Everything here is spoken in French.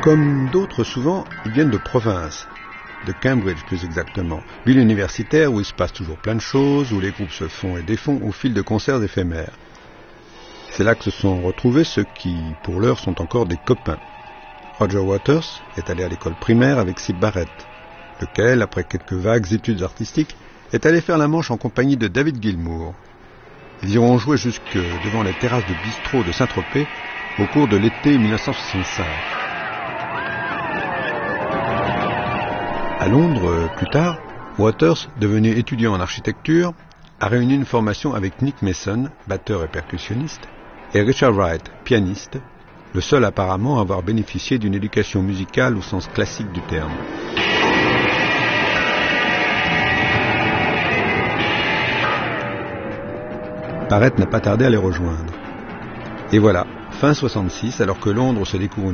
Comme d'autres souvent, ils viennent de province, de Cambridge plus exactement, ville universitaire où il se passe toujours plein de choses, où les groupes se font et défont au fil de concerts éphémères. C'est là que se sont retrouvés ceux qui, pour l'heure, sont encore des copains. Roger Waters est allé à l'école primaire avec Syd Barrett, lequel, après quelques vagues études artistiques, est allé faire la Manche en compagnie de David Gilmour. Ils iront jouer jusque devant les terrasses de bistrot de Saint-Tropez au cours de l'été 1965. À Londres, plus tard, Waters, devenu étudiant en architecture, a réuni une formation avec Nick Mason, batteur et percussionniste, et Richard Wright, pianiste, le seul apparemment à avoir bénéficié d'une éducation musicale au sens classique du terme. Barrett n'a pas tardé à les rejoindre. Et voilà, fin 66, alors que Londres se découvre